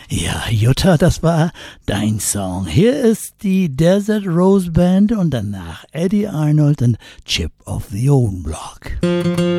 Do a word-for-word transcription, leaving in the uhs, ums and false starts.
Ja, Jutta, das war dein Song. Hier ist die Desert Rose Band und danach Eddie Arnold und Chip of the Old Block.